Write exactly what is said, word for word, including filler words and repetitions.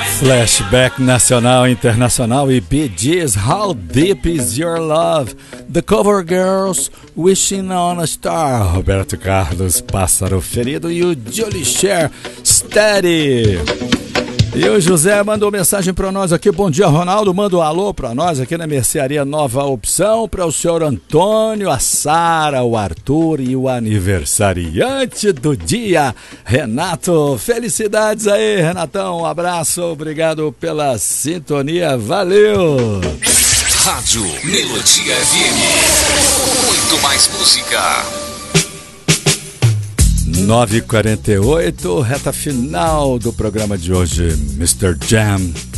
Flashback nacional, internacional e Bee Gees, How Deep Is Your Love? The Cover Girls, Wishing on a Star, Roberto Carlos, Pássaro Ferido e o Julie Cher, Steady. E o José mandou mensagem para nós aqui. Bom dia, Ronaldo. Manda um alô para nós aqui na Mercearia Nova Opção, para o senhor Antônio, a Sara, o Arthur e o aniversariante do dia, Renato. Felicidades aí, Renatão. Um abraço, obrigado pela sintonia. Valeu! Rádio Melodia F M. Muito mais música. nove e quarenta e oito, reta final do programa de hoje, mister Jam.